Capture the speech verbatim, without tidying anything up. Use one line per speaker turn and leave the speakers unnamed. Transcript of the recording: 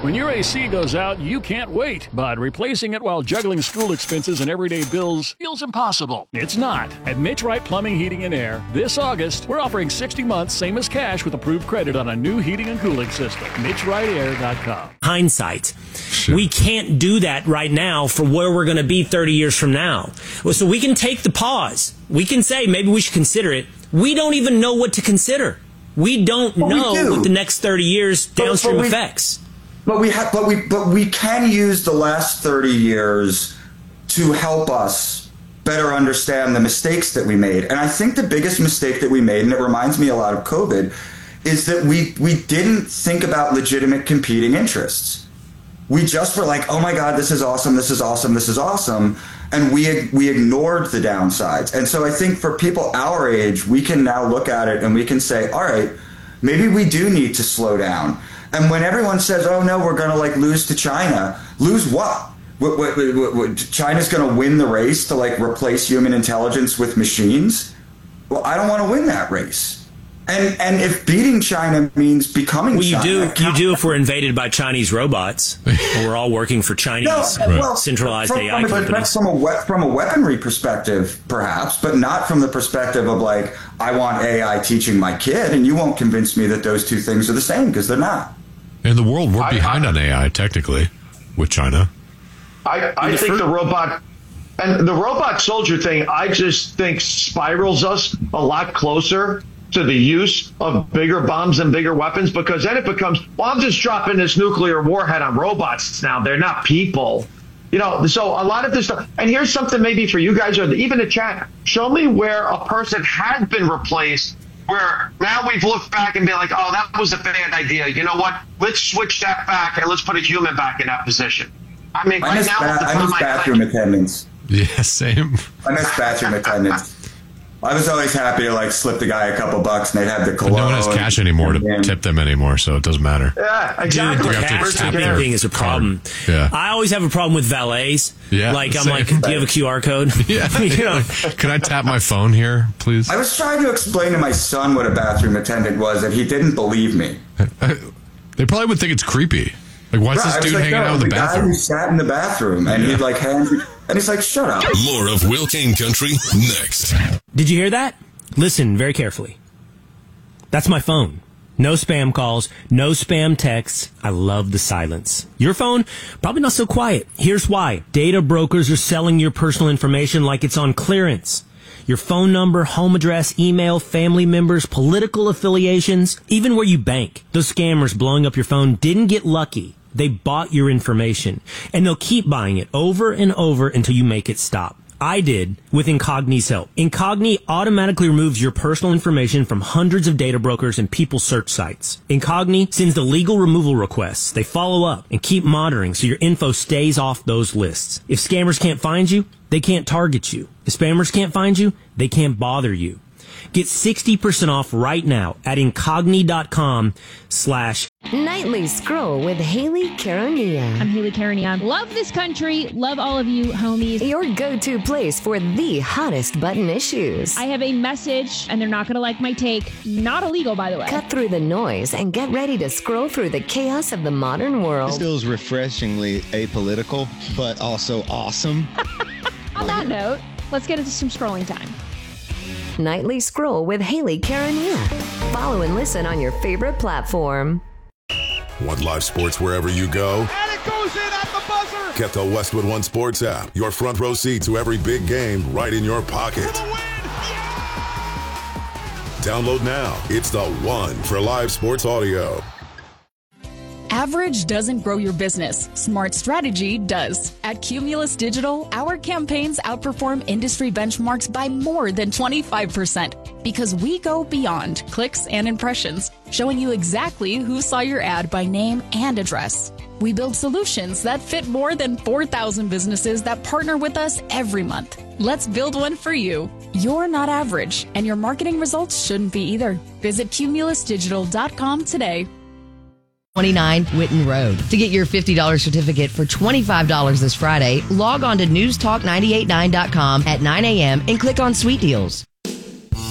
When your A C goes out, you can't wait, but replacing it while juggling school expenses and everyday bills feels impossible. It's not. At Mitch Wright Plumbing, Heating, and Air, this August, we're offering sixty months, same as cash, with approved credit on a new heating and cooling system. Mitch Wright Air dot com.
Hindsight. Sure. We can't do that right now for where we're going to be thirty years from now. So we can take the pause. We can say maybe we should consider it. We don't even know what to consider. We don't
but
know
we do.
what the next thirty years downstream
but, but we,
effects.
But we have, but we, but we can use the last thirty years to help us better understand the mistakes that we made. And I think the biggest mistake that we made, and it reminds me a lot of COVID, is that we we didn't think about legitimate competing interests. We just were like, oh my God, this is awesome, this is awesome, this is awesome. And we we ignored the downsides. And so I think for people our age, we can now look at it and we can say, all right, maybe we do need to slow down. And when everyone says, oh no, we're going to like lose to China, lose what? What, what, what, what China's going to win the race to like replace human intelligence with machines? Well, I don't want to win that race. And and if beating China means becoming
well, you
China,
do you do if we're invaded by Chinese robots, and we're all working for Chinese
no, well,
centralized
from,
A I
from,
companies.
From a we- from a weaponry perspective, perhaps, but not from the perspective of like, I want A I teaching my kid, and you won't convince me that those two things are the same, because they're not.
In the world, we're
I,
behind
I,
on A I technically with China.
I, I the think first- the robot. And the robot soldier thing, I just think spirals us a lot closer to the use of bigger bombs and bigger weapons, because then it becomes, well, I'm just dropping this nuclear warhead on robots now. They're not people. You know, so a lot of this stuff. And here's something maybe for you guys, or even the chat. Show me where a person has been replaced, where now we've looked back and been like, oh, that was a bad idea. You know what? Let's switch that back and let's put a human back in that position. I mean,
I
right
miss,
now,
ba- I miss bathroom attendants.
Yeah, same.
I miss bathroom attendants. I was always happy to like slip the guy a couple bucks, and they'd have the cologne.
But no one has cash anymore to tip them anymore, so it doesn't matter.
Yeah, exactly.
Dude, the cash tipping thing is a problem.
Yeah.
I always have a problem with valets.
Yeah,
like I'm
same.
like, do you have a Q R code?
Yeah.
You know?
Can I tap my phone here, please?
I was trying to explain to my son what a bathroom attendant was, and he didn't believe me.
They probably would think it's creepy. Like, why's
Right,
this
I was
dude
like,
hanging
no,
out in the
the guy
bathroom?
who sat in the bathroom, and
Yeah.
he'd like hand, and he's like, shut up.
More of Will Kane Country next.
Did you hear that? Listen very carefully. That's my phone. No spam calls, no spam texts. I love the silence. Your phone, probably not so quiet. Here's why. Data brokers are selling your personal information like it's on clearance. Your phone number, home address, email, family members, political affiliations, even where you bank. Those scammers blowing up your phone didn't get lucky. They bought your information, and they'll keep buying it over and over until you make it stop. I did with Incogni's help. Incogni automatically removes your personal information from hundreds of data brokers and people search sites. Incogni sends the legal removal requests. They follow up and keep monitoring so your info stays off those lists. If scammers can't find you, they can't target you. If spammers can't find you, they can't bother you. Get sixty percent off right now at incogni.com slash
Nightly Scroll with Haley Carania.
I'm Haley Carania. Love this country. Love all of you, homies.
Your go-to place for the hottest button issues.
I have a message, and they're not going to like my take. Not illegal, by the way.
Cut through the noise and get ready to scroll through the chaos of the modern world.
This feels refreshingly apolitical, but also awesome.
On that note, let's get into some scrolling time.
Nightly Scroll with Haley Carania. Follow and listen on your favorite platform.
Want live sports wherever you go?
And it goes in at the buzzer!
Get the Westwood One Sports app. Your front row seat to every big game right in your pocket.
For the win! Yeah!
Download now. It's the one for live sports audio.
Average doesn't grow your business. Smart strategy does. At Cumulus Digital, our campaigns outperform industry benchmarks by more than twenty-five percent because we go beyond clicks and impressions, showing you exactly who saw your ad by name and address. We build solutions that fit more than four thousand businesses that partner with us every month. Let's build one for you. You're not average, and your marketing results shouldn't be either. Visit cumulus digital dot com today.
twenty-nine Witten Road. To get your fifty dollars certificate for twenty-five dollars this Friday, log on to news talk nine eight nine dot com at nine a.m. and click on Sweet Deals.